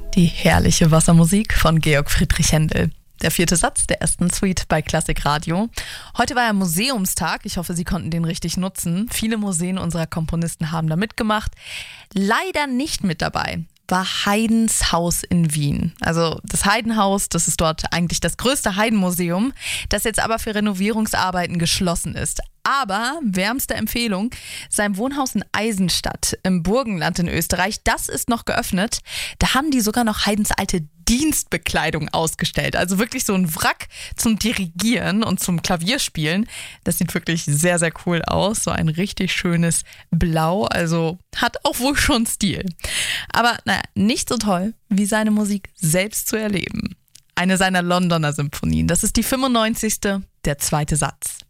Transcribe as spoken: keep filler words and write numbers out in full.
Die herrliche Wassermusik von Georg Friedrich Händel. Der vierte Satz der ersten Suite bei Klassik Radio. Heute war ja Museumstag. Ich hoffe, Sie konnten den richtig nutzen. Viele Museen unserer Komponisten haben da mitgemacht. Leider nicht mit dabei war Haydns Haus in Wien. Also das Haydn-Haus, das ist dort eigentlich das größte Haydn-Museum, das jetzt aber für Renovierungsarbeiten geschlossen ist. Aber wärmste Empfehlung, sein Wohnhaus in Eisenstadt im Burgenland in Österreich, das ist noch geöffnet. Da haben die sogar noch Haydns alte Dienstbekleidung ausgestellt. Also wirklich so ein Wrack zum Dirigieren und zum Klavierspielen. Das sieht wirklich sehr, sehr cool aus. So ein richtig schönes Blau. Also hat auch wohl schon Stil. Aber naja, nicht so toll, wie seine Musik selbst zu erleben. Eine seiner Londoner Symphonien. Das ist die fünfundneunzigste, der zweite Satz.